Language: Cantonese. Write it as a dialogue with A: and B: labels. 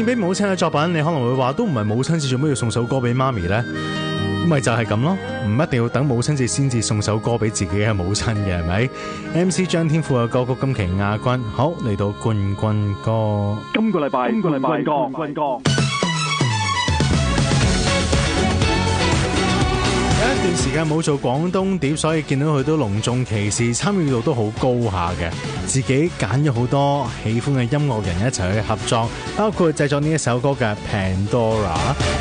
A: 獻俾母親嘅作品，你可能會話都唔係母親節，做咩要送首歌俾媽咪呢？咪就係咁咯，唔一定要等母親節先至送首歌俾自己嘅母親嘅，係咪 ？MC 張天賦嘅歌曲今期亞軍，好嚟到冠軍歌。
B: 今個禮拜冠軍歌。
A: 有一段時間冇做廣東碟，所以見到佢都隆重其事，參與度都好高下嘅。自己揀咗好多喜歡嘅音樂人一齊去合作，包括製作呢一首歌嘅 Pandora。